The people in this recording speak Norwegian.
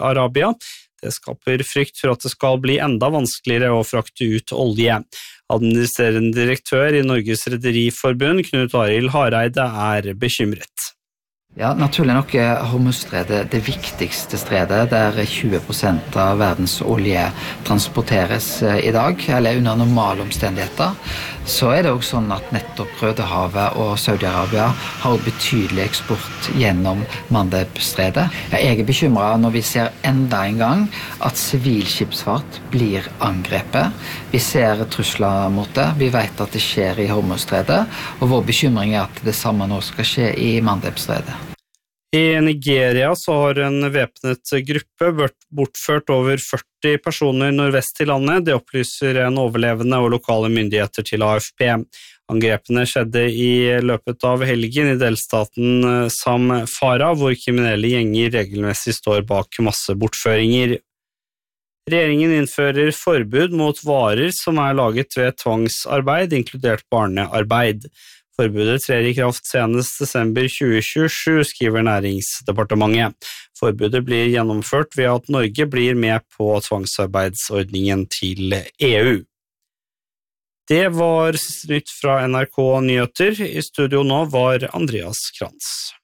Saudi-Arabia. Det skaper frykt for at det skal bli enda vanskeligere å frakte ut olje. Administrerende direktør i Norges Rederiforbund, Knut Arild Hareide, bekymret. Ja, naturlig nok Hormuzstredet det viktigste stredet der 20% av verdens olje transporteres i dag, eller under normale omstendigheter. Så det også sånn at nettopp Rødehavet og Saudi-Arabia har betydelig eksport gjennom Mandeb-stredet. Jeg bekymret når vi ser enda en gang at sivilskipsfart blir angrepet. Vi ser trusler mot det. Vi vet at det skjer i Hormuzstredet, og vår bekymring at det samme nå skal skje i Mandeb-stredet. I Nigeria så har en væpnet gruppe bortført over 40 personer nordvest i landet. Det opplyser en overlevende og lokale myndigheter til AFP. Angrepene skjedde i løpet av helgen i delstaten Zamfara, hvor kriminelle gjenger regelmessig står bak masse bortføringer. Regjeringen innfører forbud mot varer som laget ved tvangsarbeid, inkludert barnearbeid. Forbudet trer i kraft senest desember 2027, skriver Næringsdepartementet. Forbudet blir gjennomført ved at Norge blir med på tvangsarbeidsordningen til EU. Det var nytt fra NRK Nyheter. I studio nå var Andreas Krantz.